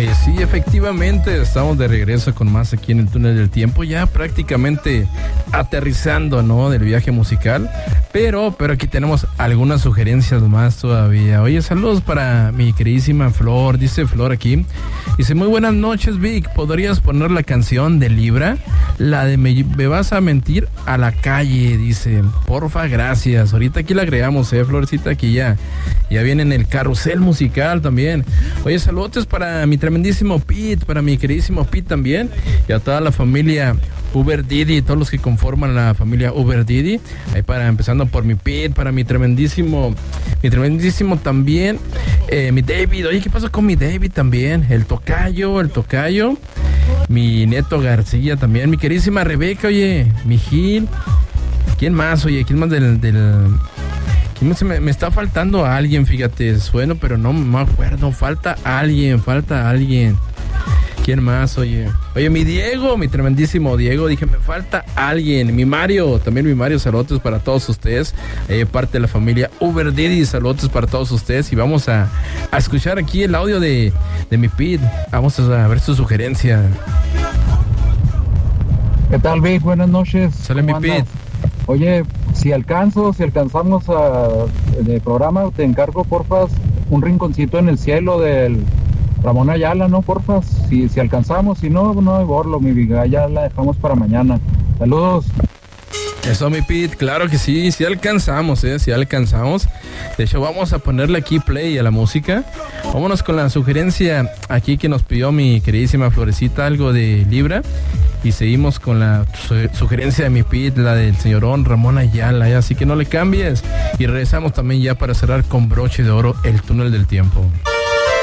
Sí, efectivamente, estamos de regreso con más aquí en el Túnel del Tiempo, ya prácticamente aterrizando, ¿no?, del viaje musical, pero aquí tenemos algunas sugerencias más todavía. Oye, saludos para mi queridísima Flor, dice Flor aquí, dice, muy buenas noches, Vic, ¿podrías poner la canción de Libra? La de me vas a mentir a la calle, dice, porfa, gracias. Ahorita aquí la agregamos, Florcita, aquí ya viene en el carrusel musical también. Oye, saludos para mi tremendísimo Pete, para mi queridísimo Pete también, y a toda la familia Uber Didi, todos los que conforman la familia Uber Didi, ahí empezando por mi Pete, para mi tremendísimo también, mi David. Oye, ¿qué pasa con mi David también? El tocayo, mi Neto García también, mi queridísima Rebeca, oye, mi Gil. ¿Quién más? Oye, ¿quién más me está faltando a alguien? Fíjate, sueno, pero no me acuerdo. Falta alguien. ¿Quién más? Oye, mi Diego, mi tremendísimo Diego. Dije, me falta alguien. Mi Mario, saludos para todos ustedes. Parte de la familia Uber Didi, saludos para todos ustedes. Y vamos a escuchar aquí el audio de mi Pete. Vamos a ver su sugerencia. ¿Qué tal, Vic? Buenas noches. Sale mi Pete. Oye, si alcanzamos de programa, te encargo, porfas, un rinconcito en el cielo del Ramón Ayala, ¿no, porfas? Si alcanzamos, si no hay borlo, mi viga, ya la dejamos para mañana. Saludos. Eso, mi Pete, claro que sí alcanzamos, sí alcanzamos. De hecho, vamos a ponerle aquí play a la música. Vámonos con la sugerencia aquí que nos pidió mi queridísima Florecita, algo de Libra. Y seguimos con la sugerencia de mi Pete, la del señorón Ramón Ayala, así que no le cambies. Y regresamos también ya para cerrar con broche de oro el Túnel del Tiempo.